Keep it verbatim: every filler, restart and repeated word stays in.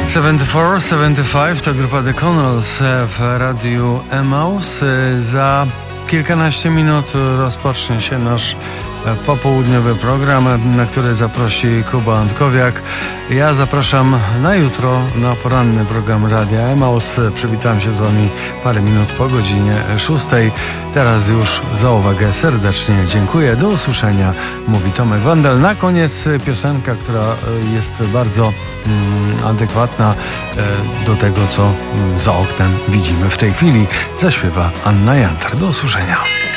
cztery cztery pięć to grupa The Connells w radiu Emaus. Za kilkanaście minut rozpocznie się nasz popołudniowy program, na który zaprosi Kuba Antkowiak. Ja zapraszam na jutro na poranny program Radia Emaus. Przywitam się z wami parę minut po godzinie szóstej. Teraz już za uwagę serdecznie dziękuję. Do usłyszenia, mówi Tomek Wandel. Na koniec piosenka, która jest bardzo mm, adekwatna e, do tego, co za oknem widzimy w tej chwili. Zaśpiewa Anna Jantar. Do usłyszenia.